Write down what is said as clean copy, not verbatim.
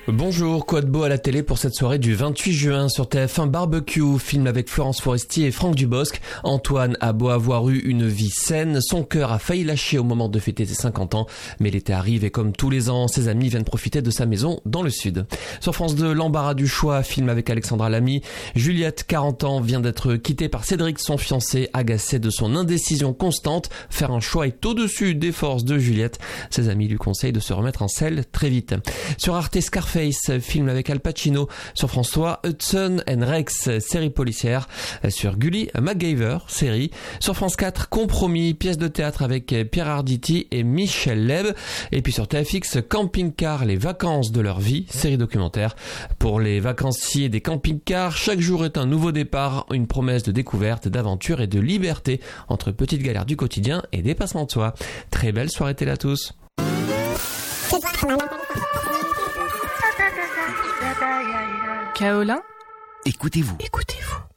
Bonjour, quoi de beau à la télé pour cette soirée du 28 juin sur TF1 Barbecue, film avec Florence Foresti et Franck Dubosc. Antoine a beau avoir eu une vie saine, son cœur a failli lâcher au moment de fêter ses 50 ans, mais l'été arrive et comme tous les ans, ses amis viennent profiter de sa maison dans le sud. Sur France 2, l'embarras du choix, film avec Alexandra Lamy. Juliette, 40 ans, vient d'être quittée par Cédric, son fiancé, agacé de son indécision constante. Faire un choix est au-dessus des forces de Juliette. Ses amis lui conseillent de se remettre en selle très vite. Sur Arte, Scarface, film avec Al Pacino. Sur France 3, Hudson and Rex, série policière. Sur Gulli, MacGyver, série. Sur France 4, Compromis, pièce de théâtre avec Pierre Arditi et Michel Leb. Et puis sur TFX, Camping Car, les vacances de leur vie, série documentaire. Pour les vacanciers des camping-cars, chaque jour est un nouveau départ, une promesse de découverte, d'aventure et de liberté entre petites galères du quotidien et dépassement de soi. Très belle soirée télé à tous. Kaolin, Écoutez-vous. écoutez-vous.